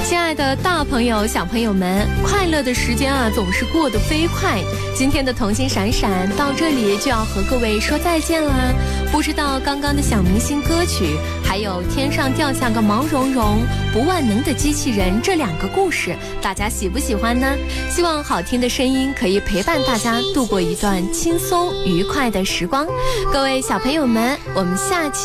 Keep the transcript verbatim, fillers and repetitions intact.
亲爱的大朋友小朋友们，快乐的时间啊总是过得飞快，今天的童心闪闪到这里就要和各位说再见啦。不知道刚刚的小明星歌曲还有天上掉下个毛茸茸不万能的机器人这两个故事，大家喜不喜欢呢？希望好听的声音可以陪伴大家度过一段轻松愉快的时光。各位小朋友们，我们下期